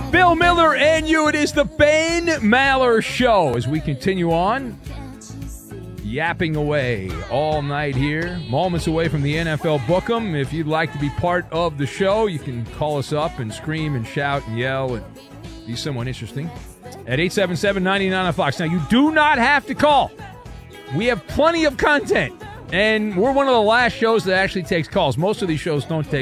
Bill Miller and you. It is the Ben Maller Show as we continue on. Yapping away all night here. Moments away from the NFL Book'em. If you'd like to be part of the show, you can call us up and scream and shout and yell and be someone interesting at 877-99-FOX. Now, you do not have to call. We have plenty of content, and we're one of the last shows that actually takes calls. Most of these shows don't take